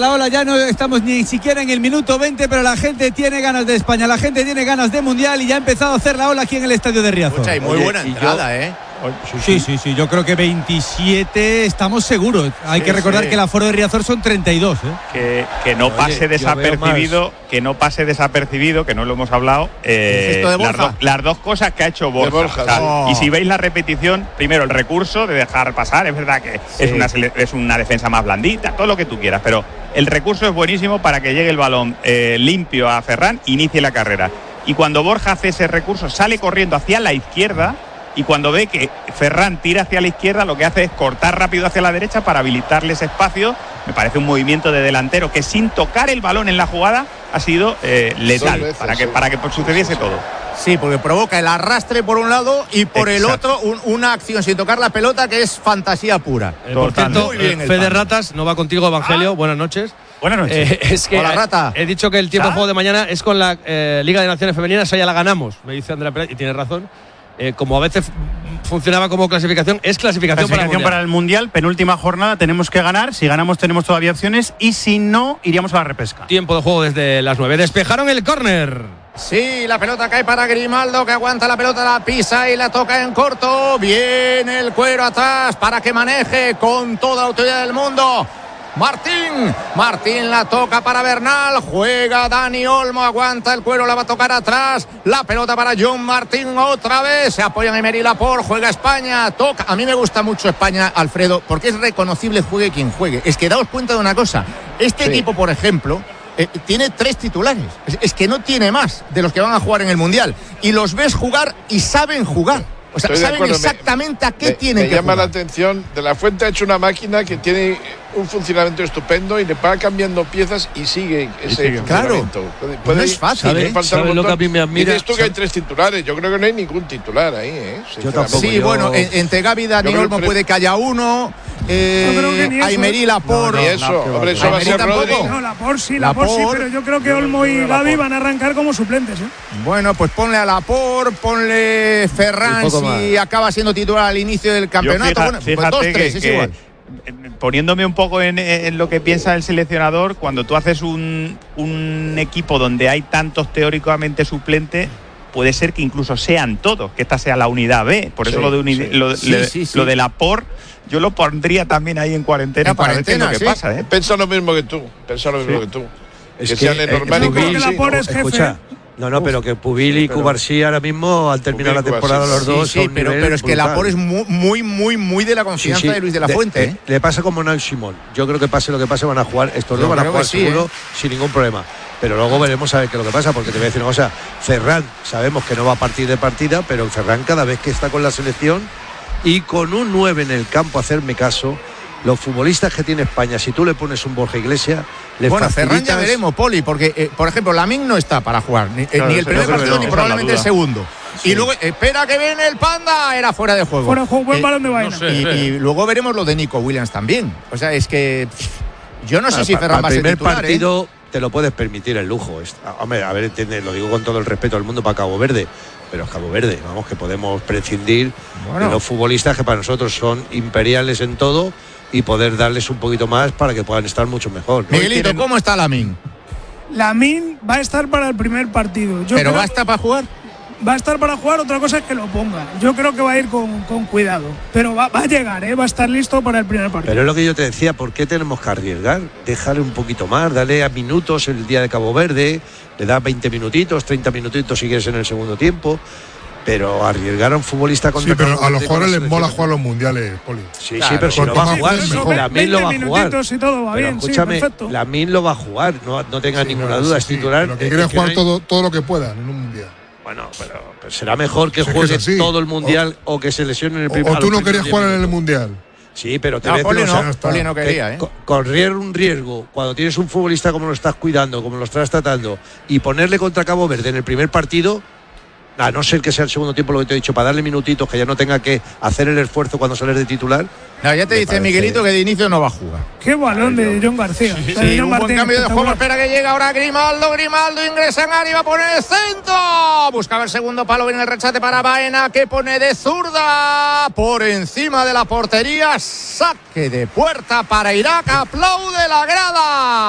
la ola, ya no estamos ni siquiera en el minuto 20, pero la gente tiene ganas de España, la gente tiene ganas de Mundial y ya ha empezado a hacer la ola aquí en el estadio de Riazor. Escucha, y muy buena entrada, ¿eh? Sí, yo creo que 27 estamos seguros. Hay que recordar que el aforo de Riazor son 32, que no pase desapercibido, que no lo hemos hablado, las dos cosas que ha hecho Borja. Y si veis la repetición, primero el recurso de dejar pasar, es verdad que es una defensa más blandita, todo lo que tú quieras, pero el recurso es buenísimo para que llegue el balón limpio a Ferran, inicie la carrera. Y cuando Borja hace ese recurso, sale corriendo hacia la izquierda, y cuando ve que Ferran tira hacia la izquierda, lo que hace es cortar rápido hacia la derecha para habilitarle ese espacio. Me parece un movimiento de delantero que sin tocar el balón en la jugada ha sido letal para que sucediese todo. Sí, porque provoca el arrastre por un lado y por el otro una acción sin tocar la pelota que es fantasía pura. Por cierto, Fede Ratas, no va contigo, Evangelio. Buenas noches. Buenas noches. Es que hola, Rata. He dicho que el tiempo de juego de mañana es con la Liga de Naciones Femeninas, ya la ganamos, me dice Andrea Pérez, y tiene razón. Como a veces funcionaba como clasificación, es clasificación para el Mundial. Penúltima jornada, tenemos que ganar. Si ganamos tenemos todavía opciones y si no, iríamos a la repesca. Tiempo de juego desde las 9. Despejaron el córner. Sí, la pelota cae para Grimaldo, que aguanta la pelota, la pisa y la toca en corto. Viene el cuero atrás para que maneje con toda la autoridad del mundo Martín la toca para Bernal, juega Dani Olmo, aguanta el cuero, la va a tocar atrás, la pelota para John Martín otra vez, se apoya en Emery Laporte, juega España, toca. A mí me gusta mucho España, Alfredo, porque es reconocible juegue quien juegue. Es que daos cuenta de una cosa, este equipo, por ejemplo, tiene 3 titulares, es que no tiene más de los que van a jugar en el Mundial, y los ves jugar y saben jugar. O sea, saben exactamente a qué tienen que jugar. Me llama la atención, De la Fuente ha hecho una máquina que tiene un funcionamiento estupendo y le va cambiando piezas y sigue ese funcionamiento. Claro, no es fácil. ¿Sabes lo que a mí me admira? Dices tú que hay 3 titulares, yo creo que no hay ningún titular ahí, Yo tampoco. Sí, bueno, entre Gavi y Dani Olmo puede que haya uno. Emery Laporte. Hombre, eso va a ser Rodri. No, Laporte sí, pero yo creo que Olmo y Gavi van a arrancar como suplentes. Bueno, pues ponle a Laporte, ponle Ferran si acaba siendo titular al inicio del campeonato. Bueno, pues 2-3, es igual. Poniéndome un poco en lo que piensa el seleccionador, cuando tú haces un equipo donde hay tantos teóricamente suplentes, puede ser que incluso sean todos, que esta sea la unidad B. Por eso lo de Laporte, yo lo pondría también ahí en cuarentena para ver qué es lo que pasa. Piensa lo mismo que tú. Es que sean normales. Escucha. No, pero que Pubil y Cubarsí ahora mismo han terminado la temporada los dos. Sí, pero es que Laporte es muy de la confianza de Luis de la Fuente. Le pasa como Nail Simón. Yo creo que pase lo que pase, van a jugar. Estos dos van a jugar seguro, sin ningún problema. Pero luego veremos a ver qué es lo que pasa, porque te voy a decir una cosa. Ferran, sabemos que no va a partir de partida, pero Ferran cada vez que está con la selección y con un 9 en el campo, hacerme caso, los futbolistas que tiene España, si tú le pones un Borja Iglesias, Ferran ya veremos, Poli, porque por ejemplo Lamine no está para jugar ni el primer partido ni probablemente el segundo. Y luego espera que viene el Panda, era fuera de juego. Fuera de juego, buen balón de vaina. Y luego veremos lo de Nico Williams también. O sea, es que yo no sé si Ferran va a ser titular. El primer partido te lo puedes permitir el lujo. Hombre, a ver, entiende, lo digo con todo el respeto del mundo para Cabo Verde, pero es Cabo Verde, vamos, que podemos prescindir de los futbolistas que para nosotros son imperiales en todo y poder darles un poquito más para que puedan estar mucho mejor, ¿no? Miguelito, ¿cómo está Lamine? Lamine va a estar para el primer partido. ¿Pero va a estar para jugar? Va a estar para jugar, otra cosa es que lo ponga. Yo creo que va a ir con cuidado. Pero va a llegar, va a estar listo para el primer partido. Pero es lo que yo te decía, ¿por qué tenemos que arriesgar? Déjale un poquito más, dale a minutos el día de Cabo Verde, le das 20 minutitos, 30 minutitos si quieres en el segundo tiempo. Pero arriesgar a un futbolista contra... Sí, pero a los jugadores les mola jugar los mundiales, Poli. Sí, pero si no va a jugar, Lamine lo va a jugar. Y todo va bien, escúchame, Lamine lo va a jugar, no tenga ninguna duda, es titular. Lo que quiere jugar todo lo que pueda en un mundial. Bueno, pero será mejor que juegue todo el mundial o que se lesione en el primer. O tú no querías jugar en el mundial. Sí, pero te Poli no quería, correr un riesgo cuando tienes un futbolista como lo estás cuidando, como lo estás tratando, y ponerle contra Cabo Verde en el primer partido, a no ser que sea el segundo tiempo lo que te he dicho, para darle minutitos, que ya no tenga que hacer el esfuerzo cuando sales de titular. No, ya te dice Miguelito que de inicio no va a jugar. Qué balón de John García. Sí, un buen cambio de juego. Espera que llega ahora Grimaldo ingresa en área, va a poner el centro. Buscaba el segundo palo, viene el rechate para Baena, que pone de zurda por encima de la portería. Saque de puerta para Irak, aplaude la grada.